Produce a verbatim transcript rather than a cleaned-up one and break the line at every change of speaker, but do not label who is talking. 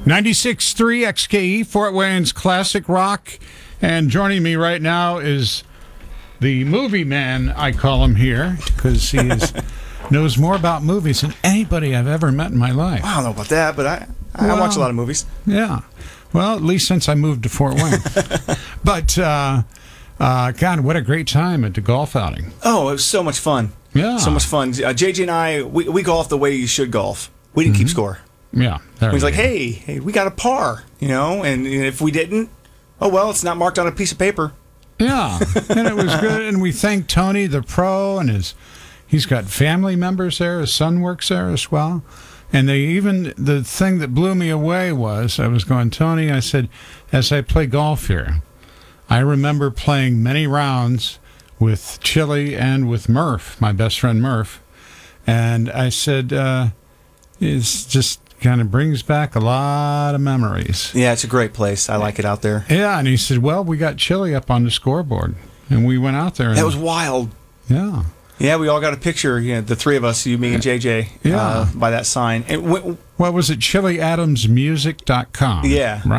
ninety-six point three X K E, Fort Wayne's Classic Rock. And joining me right now is the movie man, I call him here, because he is, knows more about movies than anybody I've ever met in my life.
I don't know about that, but I, I
Well,
watch a lot of movies.
Yeah. Well, at least since I moved to Fort Wayne. But, uh, uh, God, what a great time at the golf outing.
Oh, it was so much fun.
Yeah.
So much fun. Uh, J J and I, we, we golf the way you should golf. We didn't
Mm-hmm.
keep score.
Yeah. There
He's
we
like,
go.
hey, hey, we got a par, you know, and if we didn't, oh, well, it's not marked on a piece of paper.
Yeah, and it was good. And we thank Tony, the pro, and his, he's got family members there. His son works there as well. And they even, the thing that blew me away was, I was going, Tony, I said, as I play golf here, I remember playing many rounds with Chili and with Murph, my best friend Murph. And I said, uh, it's just kind of brings back a lot of memories.
Yeah, it's a great place. I like it out there.
Yeah, and he said, well, we got Chili up on the scoreboard. And we went out there. And,
That was wild.
yeah.
Yeah, we all got a picture, you know, the three of us, you, me, and J J,
Yeah.
uh, by that sign. And w-
What was it? chili adams music dot com.
Yeah.
Right?